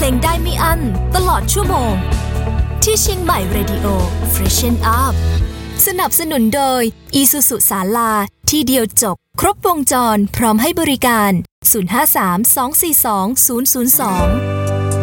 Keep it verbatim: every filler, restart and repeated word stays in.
ลงได้ไม่อั้นตลอดชั่วโมงที่เชียงใหม่ Radio Freshen Up สนับสนุนโดย Isuzu ศาลาที่เดียวจบครบวงจรพร้อมให้บริการศูนย์ ห้า สาม สอง สี่ สอง ศูนย์ ศูนย์ สอง